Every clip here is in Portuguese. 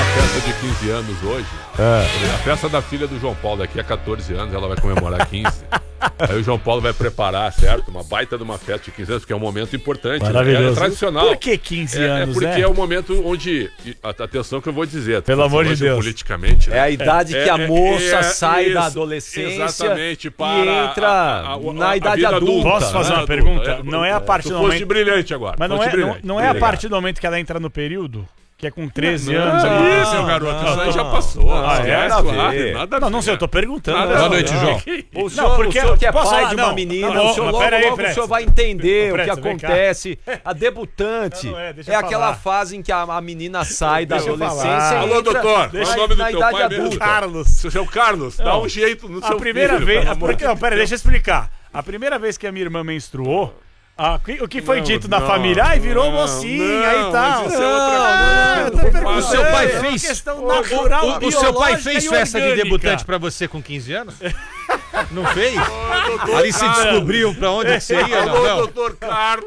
festa de 15 anos hoje. A festa da filha do João Paulo, daqui a 14 anos, ela vai comemorar 15. Aí o João Paulo vai preparar, certo? Uma baita de uma festa de 15 anos, porque é um momento importante. Maravilhoso. Né? É tradicional. Por que 15 anos, porque é o momento onde... Atenção que eu vou dizer. Pelo amor de Deus. Politicamente, né? É a idade que a moça sai da adolescência exatamente, e entra na idade adulta. Posso fazer uma pergunta? Não é a partir do momento... brilhante agora. Mas não é a partir do momento que ela entra no período? Que é com 13 anos. Isso, meu garoto. Isso aí já passou. Não sei, eu tô perguntando. Boa noite, João. O senhor que é pai de uma menina, o senhor logo o senhor vai entender o que acontece. A debutante é aquela fase em que a menina sai da adolescência. Alô, doutor. Qual é o nome do teu pai mesmo? Carlos. Seu Carlos, dá um jeito no seu primeira vez. Pera, deixa eu explicar. A primeira vez que a minha irmã menstruou, o que foi dito na família? Ai, virou mocinha, aí tal. O seu pai fez. O seu pai fez festa de debutante pra você com 15 anos? Não fez? Ali se descobriu pra onde que você ia, Alô, não? doutor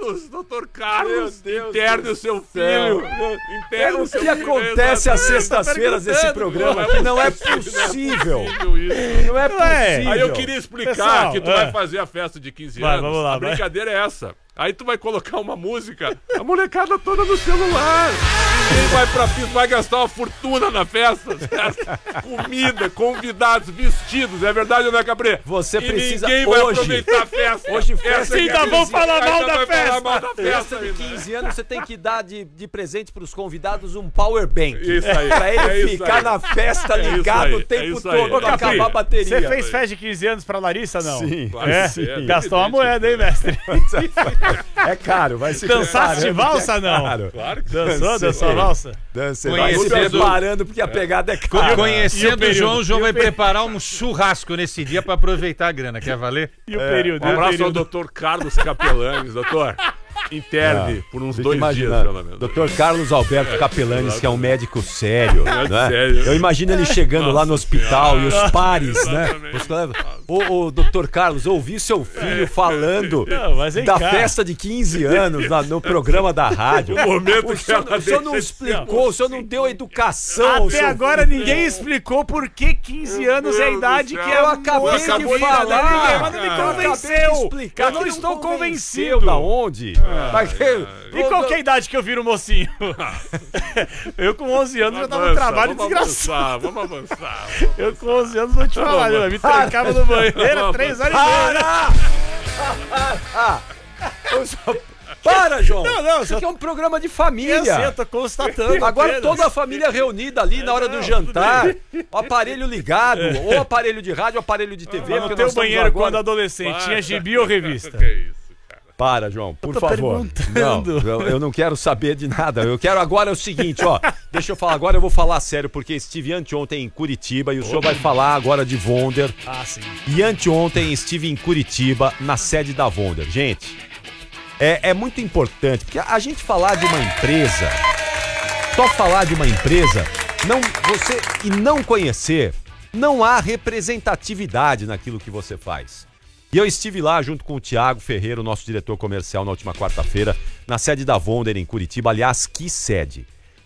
Carlos, interne o seu filho. O que acontece às sextas-feiras nesse programa que não é possível. Não é possível. Aí eu queria explicar que tu vai fazer a festa de 15 anos. Vamos lá, a brincadeira é essa. Aí tu vai colocar uma música, a molecada toda no celular. Ninguém vai pra pista, vai gastar uma fortuna na festa. Comida, convidados, vestidos. É verdade ou não é, Cabré? Você precisa ninguém vai aproveitar a festa. Hoje festa ainda vão falar mal da festa. Festa de 15 anos, você tem que dar de presente pros convidados um power bank. Isso aí. Pra ele ficar na festa ligado o tempo todo, pra acabar a bateria. Você fez festa de 15 anos pra Larissa, não? Sim. Gastou uma moeda, hein, mestre? É caro, vai ser Dançaste valsa, não? Claro que Dançou a valsa? Dancei. Vai se preparando porque a pegada é cara. Conhecendo o João vai preparar um churrasco nesse dia pra aproveitar a grana. Quer valer? E o período? Um abraço ao doutor Carlos Capelanes, doutor. Interne por uns 2 dias, pelo menos. Dr. Carlos Alberto Capelanes, que é um médico sério, né? Sério. Eu imagino ele chegando lá no hospital e os pares, né? Ô, Dr. Carlos, eu ouvi seu filho falando da festa de 15 anos no programa da rádio. O momento o senhor não explicou, o senhor não deu educação. Até agora ninguém explicou por que 15 anos é a idade que eu acabei de falar. Mas não me convenceu. Eu não estou convencido. Da onde? E qual que é a idade que eu viro mocinho? Eu com 11 anos já tava no trabalho desgraçado. Vamos avançar. Eu com 11 anos vou te falar, eu me trancava no banheiro 3 horas e meia. Para, João! Não, isso aqui é um programa de família. Eu tô constatando. Agora toda a família reunida ali na hora do jantar, o aparelho ligado, ou aparelho de rádio, ou aparelho de TV. No teu banheiro, quando adolescente, tinha gibi ou revista? Que isso? Para, João, por favor. Não, eu não quero saber de nada. Eu quero agora o seguinte, ó. Deixa eu falar agora, eu vou falar sério, porque estive anteontem em Curitiba e o senhor vai falar agora de Wonder. Sim. E anteontem estive em Curitiba, na sede da Wonder. Gente, é muito importante, porque a gente falar de uma empresa, só falar de uma empresa, não conhecer, não há representatividade naquilo que você faz. E eu estive lá junto com o Thiago Ferreira, o nosso diretor comercial, na última quarta-feira, na sede da Wonder em Curitiba. Aliás, que sede!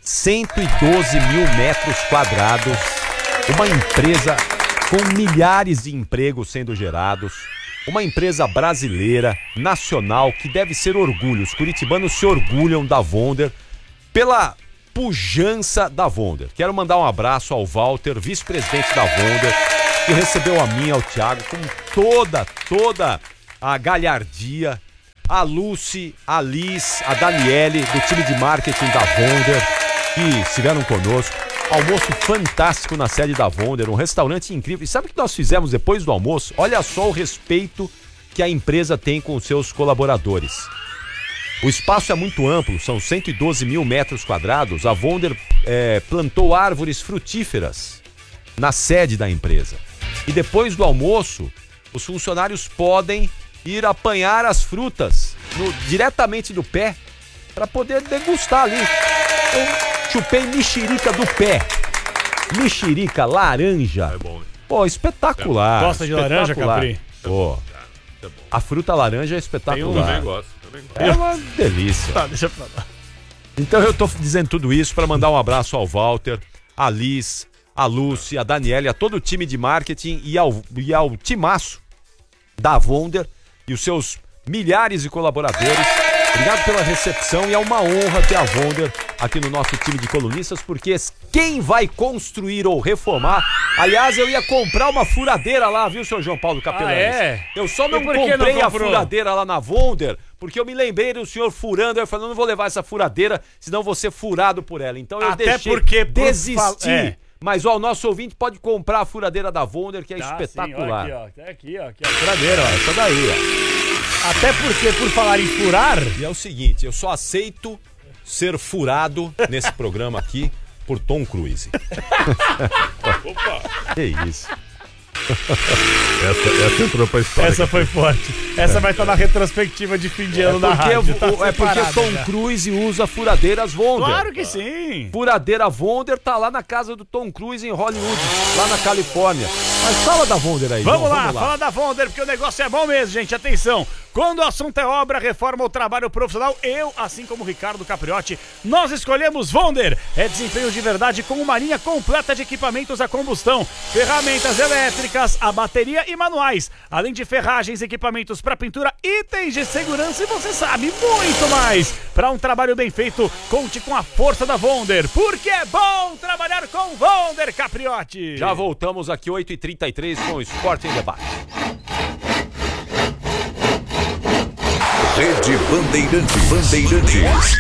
112 mil metros quadrados, uma empresa com milhares de empregos sendo gerados, uma empresa brasileira, nacional, que deve ser orgulho. Os curitibanos se orgulham da Wonder pela pujança da Wonder. Quero mandar um abraço ao Walter, vice-presidente da Wonder, que recebeu a mim e ao Thiago com toda a galhardia, a Lucy, a Liz, a Daniele, do time de marketing da Wonder, que estiveram conosco. Almoço fantástico na sede da Wonder, um restaurante incrível. E sabe o que nós fizemos depois do almoço? Olha só o respeito que a empresa tem com os seus colaboradores. O espaço é muito amplo, são 112 mil metros quadrados. A Wonder plantou árvores frutíferas na sede da empresa. E depois do almoço, os funcionários podem ir apanhar as frutas diretamente do pé para poder degustar ali. Eu chupei mexerica do pé. Mexerica, laranja. É bom. Pô, espetacular. Gosta de laranja, Capri? Pô, a fruta laranja é espetacular. Eu também gosto. É uma delícia. Tá, deixa pra lá. Então eu tô dizendo tudo isso para mandar um abraço ao Walter, a Liz, a Lúcia, a Daniela, a todo o time de marketing e ao timaço da Wonder e os seus milhares de colaboradores. Obrigado pela recepção e é uma honra ter a Wonder aqui no nosso time de colunistas, porque quem vai construir ou reformar... Aliás, eu ia comprar uma furadeira lá, viu, senhor João Paulo Capelães? Eu só não comprei a furadeira lá na Wonder, porque eu me lembrei do senhor furando, eu falei, não vou levar essa furadeira, senão vou ser furado por ela. Então eu desisti. Mas, ó, o nosso ouvinte pode comprar a furadeira da Wonder, que é espetacular. Sim, ó, aqui, ó. A furadeira, ó. Essa daí, ó. Até porque, por falar em furar... E é o seguinte, eu só aceito ser furado nesse programa aqui por Tom Cruise. Opa! Que isso? Essa entrou pra história. Essa foi forte. Essa vai estar na retrospectiva de fim de ano da rádio. Porque Tom Cruise usa furadeiras Wonder. Claro que sim. Furadeira Wonder tá lá na casa do Tom Cruise em Hollywood, lá na Califórnia. Mas fala da Wonder aí. Vamos lá, fala da Wonder, porque o negócio é bom mesmo, gente. Atenção. Quando o assunto é obra, reforma ou trabalho profissional, eu, assim como o Ricardo Capriotti, nós escolhemos Wonder. É desempenho de verdade com uma linha completa de equipamentos a combustão, ferramentas elétricas, a bateria e manuais, além de ferragens, equipamentos para pintura, itens de segurança e você sabe, muito mais. Para um trabalho bem feito, conte com a força da Wonder, porque é bom trabalhar com Wonder, Capriotti. Já voltamos aqui 8h33 com o Esporte em Debate. Rede Bandeirantes.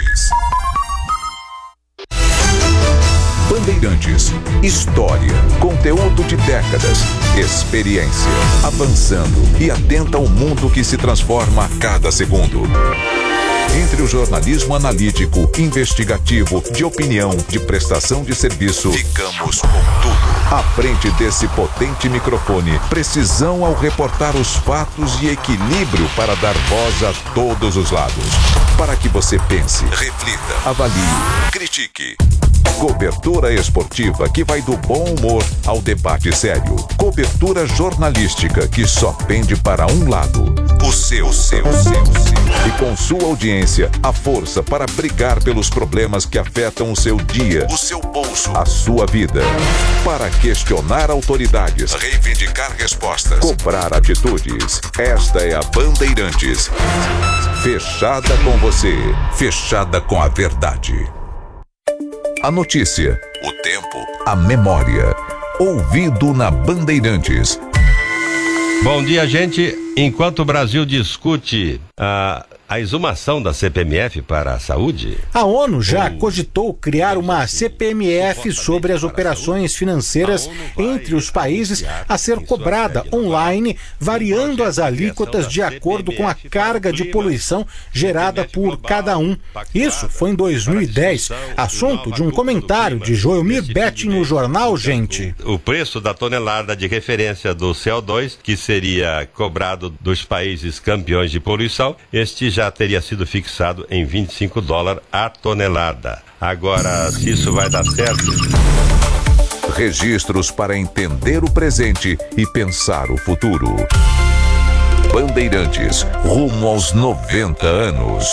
Bandeirantes. História, conteúdo de décadas, experiência, avançando e atenta ao mundo que se transforma a cada segundo. Entre o jornalismo analítico, investigativo, de opinião, de prestação de serviço, ficamos com tudo. À frente desse potente microfone, precisão ao reportar os fatos e equilíbrio para dar voz a todos os lados. Para que você pense, reflita, avalie, critique. Cobertura esportiva que vai do bom humor ao debate sério. Cobertura jornalística que só pende para um lado. O seu. E com sua audiência, a força para brigar pelos problemas que afetam o seu dia, o seu bolso, a sua vida. Para questionar autoridades, reivindicar respostas, cobrar atitudes. Esta é a Bandeirantes. Fechada com você, fechada com a verdade. A notícia, o tempo, a memória. Ouvido na Bandeirantes. Bom dia, gente. Enquanto o Brasil discute a exumação da CPMF para a saúde... A ONU já cogitou criar uma CPMF sobre as operações financeiras entre os países a ser cobrada online, variando as alíquotas de acordo com a carga de poluição gerada por cada um. Isso foi em 2010, assunto de um comentário de Joelmir Betting no jornal Gente. O preço da tonelada de referência do CO2, que seria cobrado dos países campeões de poluição, este já teria sido fixado em $25 a tonelada. Agora, se isso vai dar certo... Registros para entender o presente e pensar o futuro. Bandeirantes, rumo aos 90 anos.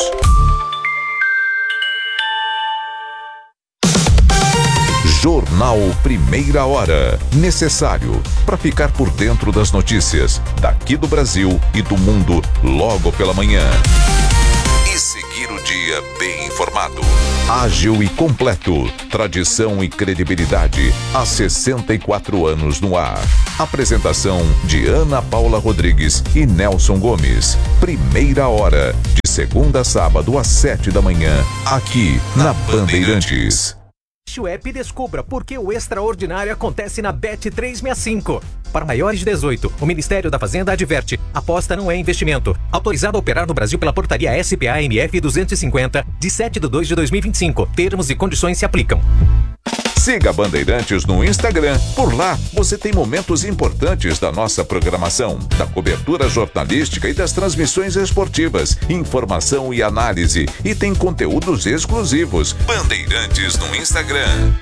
Jornal Primeira Hora. Necessário para ficar por dentro das notícias daqui do Brasil e do mundo logo pela manhã. E seguir o dia bem informado. Ágil e completo. Tradição e credibilidade há 64 anos no ar. Apresentação de Ana Paula Rodrigues e Nelson Gomes. Primeira Hora. De segunda a sábado às 7 da manhã. Aqui na Bandeirantes. Baixe o app e descubra por que o extraordinário acontece na Bet365. Para maiores de 18, o Ministério da Fazenda adverte: aposta não é investimento. Autorizado a operar no Brasil pela portaria SPA-MF 250, de 7/2/2025. Termos e condições se aplicam. Siga Bandeirantes no Instagram. Por lá, você tem momentos importantes da nossa programação, da cobertura jornalística e das transmissões esportivas, informação e análise. E tem conteúdos exclusivos. Bandeirantes no Instagram.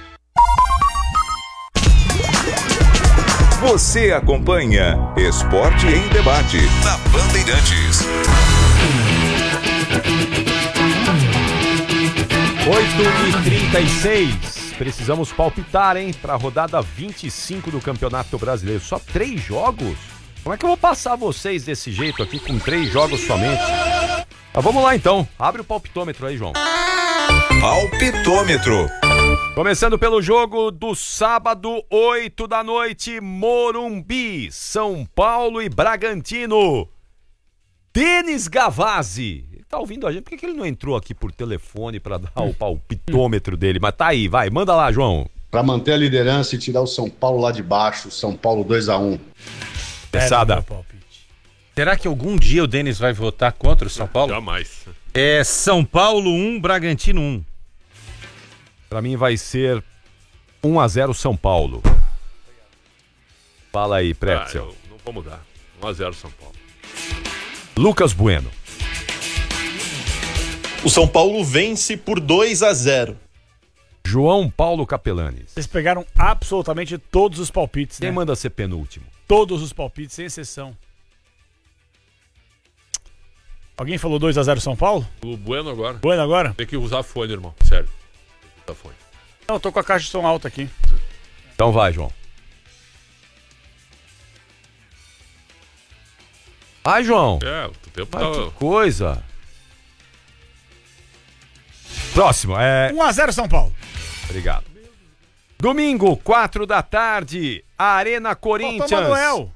Você acompanha Esporte em Debate na Bandeirantes. 8h36. precisamos palpitar, hein? Pra rodada 25 do Campeonato Brasileiro. Só 3 jogos? Como é que eu vou passar vocês desse jeito aqui com 3 jogos somente? Mas vamos lá então. Abre o palpitômetro aí, João. Palpitômetro. Começando pelo jogo do sábado, 8 da noite, Morumbi, São Paulo e Bragantino. Denis Gavazzi. Ele tá ouvindo a gente? Por que ele não entrou aqui por telefone pra dar o palpitômetro dele? Mas tá aí, vai, manda lá, João. Pra manter a liderança e tirar o São Paulo lá de baixo. São Paulo 2-1. Pesada. Será que algum dia o Denis vai votar contra o São Paulo? Jamais. É São Paulo 1, Bragantino 1. Pra mim vai ser 1-0 São Paulo. Fala aí, Pretzel. Eu não vou mudar. 1-0 São Paulo. Lucas Bueno. O São Paulo vence por 2-0. João Paulo Capelanes. Vocês pegaram absolutamente todos os palpites, Quem né? manda ser penúltimo? Todos os palpites, sem exceção. Alguém falou 2-0 São Paulo? O Bueno agora. Bueno agora? Tem que usar fone, irmão. Sério. Tem que usar fone. Não, eu tô com a caixa de som alta aqui. Então vai, João. Vai, João. O tempo Vai, tá... que coisa. Próximo, 1-0 São Paulo. Obrigado. Domingo, 4 da tarde, Arena Corinthians. Faltou Manuel.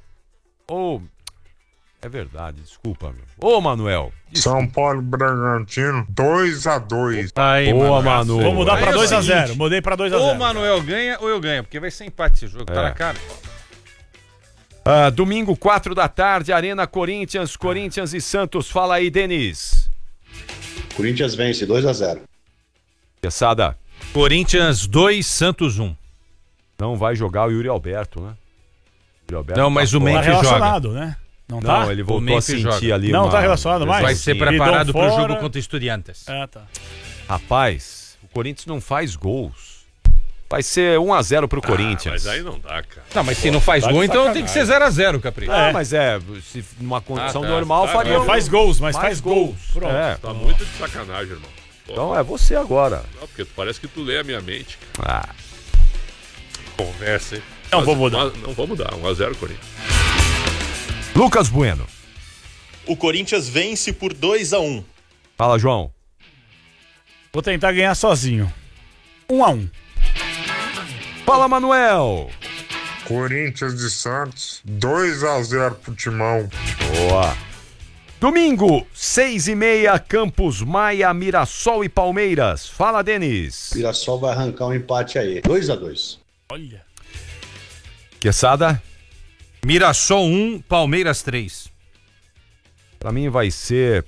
É verdade, desculpa, meu. Ô, Manuel. São Paulo e Bragantino, 2-2. Aí, Boa, Manu. Vou mudar pra Aí é o 2-0. seguinte, Mudei pra 2-0. Ou o Manuel ganha ou eu ganho, porque vai ser empate esse jogo, tá na cara. Domingo, 4 da tarde, Arena Corinthians, Corinthians e Santos. Fala aí, Denis. Corinthians vence 2-0. Pesada. Corinthians 2, Santos 1. Não vai jogar o Yuri Alberto, né? Yuri Alberto Não, mas tá o fora. Tá Memphis joga. relacionado, né? Não tá? Não, ele voltou a Memphis sentir joga. ali Não uma... tá relacionado mais? Vai ser Bidon preparado pro fora. jogo contra Estudiantes. Tá. Rapaz, o Corinthians não faz gols. Vai ser 1-0 pro Corinthians. Mas aí não dá, cara. Não, mas se não faz gol, então tem que ser 0-0, Capri. Mas se numa condição tá. normal faria... Faz gols, mas faz gols. Pronto. É. Tá muito de sacanagem, irmão. Pô, Então é você agora. não, porque parece que tu lê a minha mente, cara. Conversa, hein? Não vou mudar. Não vou mudar. 1-0 Corinthians. Lucas Bueno. O Corinthians vence por 2-1. Fala, João. Vou tentar ganhar sozinho. 1-1. Fala, Manuel. Corinthians de Santos, 2-0 pro Timão. Boa. Domingo, 6h30, Campos Maia, Mirassol e Palmeiras. Fala, Denis. Mirassol vai arrancar um empate aí. 2-2. Olha. Quesada. Mirassol 1, Palmeiras 3. Pra mim vai ser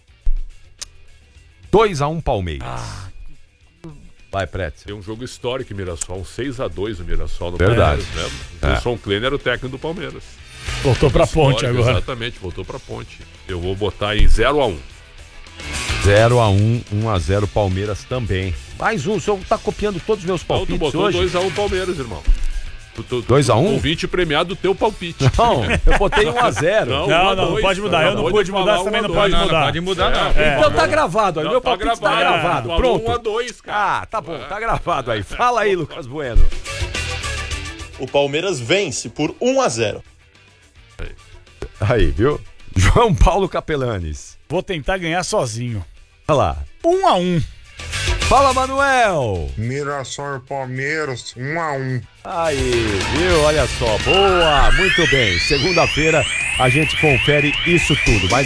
2-1 Palmeiras. Vai, Pretzel. Tem um jogo histórico em Mirassol, um 6-2 no Mirassol no Verdade. Palmeiras, né? O Wilson Kleiner era o técnico do Palmeiras. Voltou pra ponte Histórico, agora. Exatamente, voltou pra ponte. Eu vou botar em 0-1. 0-1, 1-0 Palmeiras também. Mais um, o senhor tá copiando todos os meus Então, tu palpites botou hoje? 2-1 Palmeiras, irmão. 2-1? Convite premiado do teu palpite. Não, eu botei 1-0. Não pode mudar. Eu não pude mudar, você também não pode mudar. Não pode mudar, não. Então tá gravado aí, Não, meu tá palpite tá gravado. gravado. Falou Pronto. 1-2, cara. Ah, tá bom, tá gravado aí. Fala aí, Lucas Bueno. O Palmeiras vence por 1-0. Aí, viu? João Paulo Capelanes. Vou tentar ganhar sozinho. Olha lá. 1-1. Fala, Manuel. Mirassol e Palmeiras, 1-1. Aí, viu? Olha só. Boa, muito bem. Segunda-feira a gente confere isso tudo. Mas